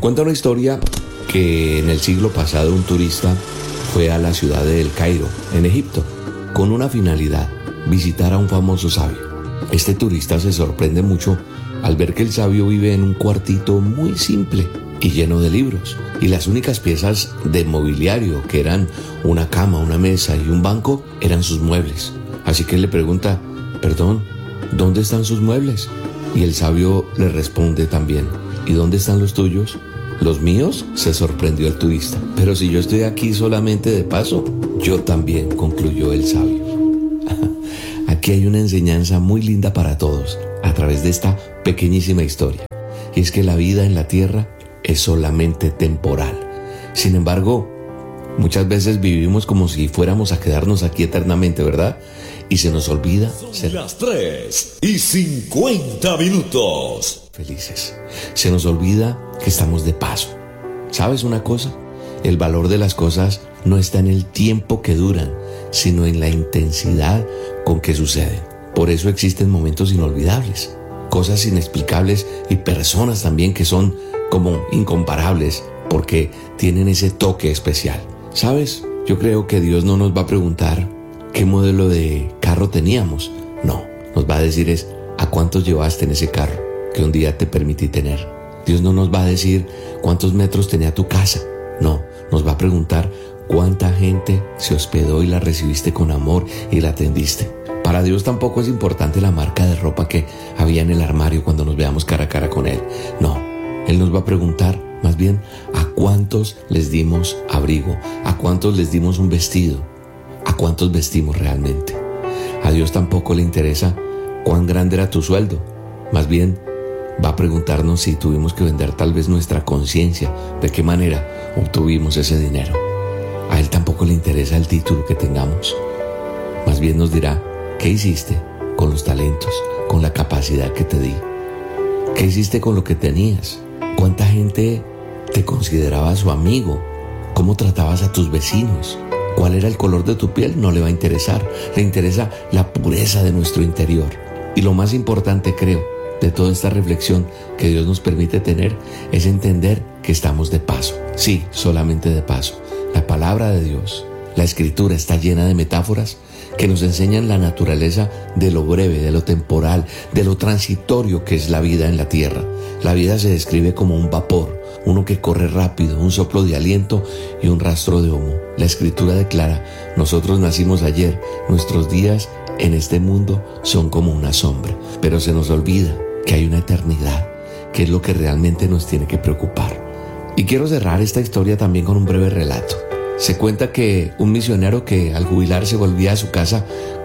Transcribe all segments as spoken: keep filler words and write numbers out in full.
Cuenta una historia que en el siglo pasado un turista fue a la ciudad de El Cairo, en Egipto, con una finalidad: visitar a un famoso sabio. Este turista se sorprende mucho al ver que el sabio vive en un cuartito muy simple y lleno de libros, y las únicas piezas de mobiliario, que eran una cama, una mesa y un banco, eran sus muebles. Así que él le pregunta: perdón, ¿dónde están sus muebles? Y el sabio le responde también: ¿y dónde están los tuyos? ¿Los míos?, se sorprendió el turista. Pero si yo estoy aquí solamente de paso. Yo también, concluyó el sabio. Aquí hay una enseñanza muy linda para todos a través de esta pequeñísima historia, y es que la vida en la tierra es solamente temporal. Sin embargo, muchas veces vivimos como si fuéramos a quedarnos aquí eternamente, ¿verdad? Y se nos olvida ser las tres y cincuenta minutos. Felices. Se nos olvida que estamos de paso. ¿Sabes una cosa? El valor de las cosas no está en el tiempo que duran, sino en la intensidad con que suceden. Por eso existen momentos inolvidables, cosas inexplicables y personas también que son como incomparables porque tienen ese toque especial. ¿Sabes? Yo creo que Dios no nos va a preguntar qué modelo de carro teníamos. No, nos va a decir es a cuántos llevaste en ese carro que un día te permití tener. Dios no nos va a decir cuántos metros tenía tu casa. No, nos va a preguntar cuánta gente se hospedó y la recibiste con amor y la atendiste. Para Dios tampoco es importante la marca de ropa que había en el armario cuando nos veamos cara a cara con Él. No, Él nos va a preguntar más bien a cuántos les dimos abrigo, a cuántos les dimos un vestido, a cuántos vestimos realmente. A Dios tampoco le interesa cuán grande era tu sueldo. Más bien va a preguntarnos si tuvimos que vender tal vez nuestra conciencia, de qué manera obtuvimos ese dinero. A Él tampoco le interesa el título que tengamos. Más bien nos dirá: ¿qué hiciste con los talentos, con la capacidad que te di? ¿Qué hiciste con lo que tenías? ¿Cuánta gente te consideraba su amigo? ¿Cómo tratabas a tus vecinos? ¿Cuál era el color de tu piel? No le va a interesar. Le interesa la pureza de nuestro interior. Y lo más importante, creo, de toda esta reflexión que Dios nos permite tener es entender que estamos de paso. Sí, solamente de paso. La palabra de Dios, la Escritura, está llena de metáforas que nos enseñan la naturaleza de lo breve, de lo temporal, de lo transitorio que es la vida en la tierra. La vida se describe como un vapor, uno que corre rápido, un soplo de aliento y un rastro de humo. La Escritura declara: nosotros nacimos ayer, nuestros días en este mundo son como una sombra. Pero se nos olvida que hay una eternidad, que es lo que realmente nos tiene que preocupar. Y quiero cerrar esta historia también con un breve relato. Se cuenta que un misionero que al jubilarse volvía a su casa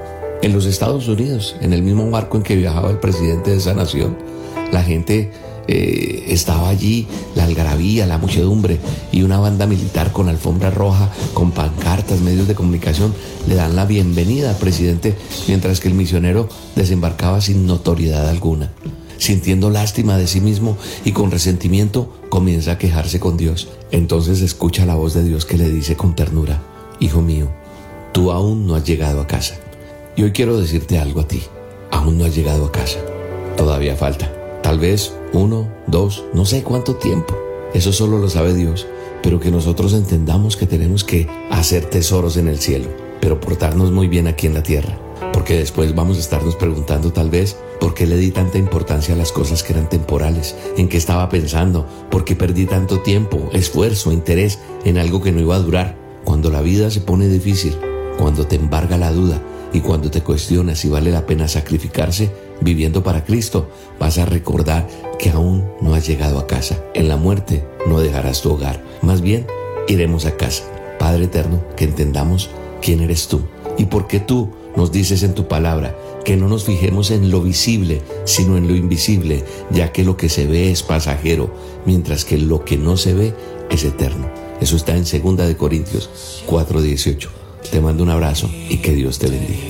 en los Estados Unidos, en el mismo barco en que viajaba el presidente de esa nación. La gente eh, estaba allí, la algarabía, la muchedumbre, y una banda militar con alfombra roja, con pancartas, medios de comunicación, le dan la bienvenida al presidente, mientras que el misionero desembarcaba sin notoriedad alguna. Sintiendo lástima de sí mismo y con resentimiento, comienza a quejarse con Dios. Entonces escucha la voz de Dios que le dice con ternura: hijo mío, tú aún no has llegado a casa. Y hoy quiero decirte algo a ti: aún no has llegado a casa. Todavía falta. Tal vez uno, dos, no sé cuánto tiempo. Eso solo lo sabe Dios. Pero que nosotros entendamos que tenemos que hacer tesoros en el cielo, pero portarnos muy bien aquí en la tierra. Porque después vamos a estarnos preguntando tal vez por qué le di tanta importancia a las cosas que eran temporales, en qué estaba pensando, por qué perdí tanto tiempo, esfuerzo, interés en algo que no iba a durar. Cuando la vida se pone difícil, cuando te embarga la duda y cuando te cuestionas si vale la pena sacrificarse viviendo para Cristo, vas a recordar que aún no has llegado a casa. En la muerte no dejarás tu hogar, más bien iremos a casa. Padre eterno, que entendamos quién eres tú y por qué tú nos dices en tu palabra que no nos fijemos en lo visible, sino en lo invisible, ya que lo que se ve es pasajero, mientras que lo que no se ve es eterno. Eso está en segunda de Corintios cuatro dieciocho. Te mando un abrazo y que Dios te bendiga.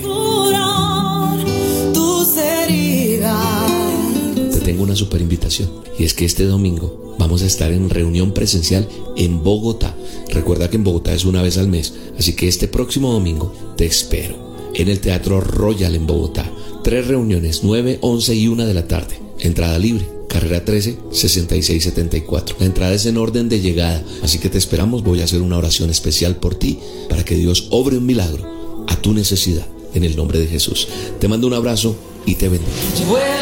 Te tengo una super invitación, y es que este domingo vamos a estar en reunión presencial en Bogotá. Recuerda que en Bogotá es una vez al mes, así que este próximo domingo te espero en el Teatro Royal en Bogotá. Tres reuniones, nueve, once y una de la tarde. Entrada libre. carrera trece, sesenta y seis setenta y cuatro. La entrada es en orden de llegada, así que te esperamos. Voy a hacer una oración especial por ti para que Dios obre un milagro a tu necesidad en el nombre de Jesús. Te mando un abrazo y te bendigo.